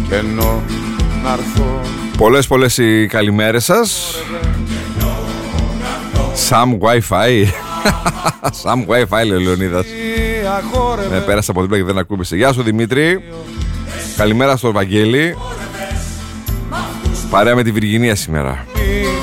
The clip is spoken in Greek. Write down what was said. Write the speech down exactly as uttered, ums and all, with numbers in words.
ενώ να έρθω. Πολλές πολλές οι καλημέρες σας. Sam Wi-Fi. Sam Wi-Fi λέει ο Λεωνίδας. Ναι, πέρασα από δίπλα και δεν ακούμπησε. Γεια σου Δημήτρη. Καλημέρα στο Βαγγέλη. Παρέα με τη Βυργινία σήμερα.